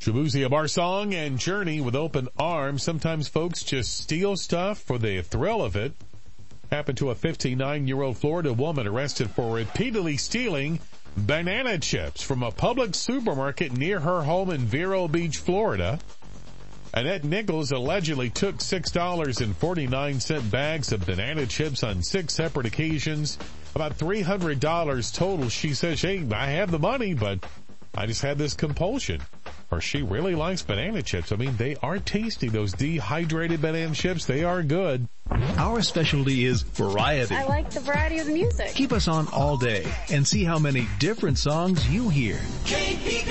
Shabuzi Barsong and Journey with Open Arms. Sometimes folks just steal stuff for the thrill of it. Happened to a 59-year-old Florida woman arrested for repeatedly stealing banana chips from a public supermarket near her home in Vero Beach, Florida. Annette Nichols allegedly took $6.49 bags of banana chips on 6 separate occasions. About $300 total. She says, hey, I have the money, but I just had this compulsion. Or she really likes banana chips. I mean, they are tasty. Those dehydrated banana chips, they are good. Our specialty is variety. I like the variety of the music. Keep us on all day and see how many different songs you hear.